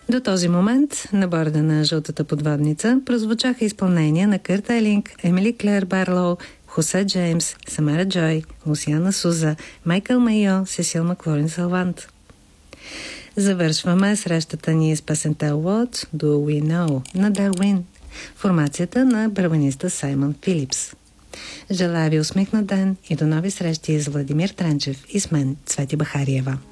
До този момент на борда на Жълтата подводница прозвучаха изпълнения на Кърт Елинг, Емили Клер Барлоу, Хосе Джеймс, Самара Джой, Лусиана Суза, Майкъл Майо, Сесил Маклорин Салвант. Завършваме срещата ни с песента What Do We Know на Дарвин, формацията на барабаниста Саймън Филипс. Желая ви усмихнат ден и до нови срещи с Владимир Тренчев и с мен, Цвети Бахариева.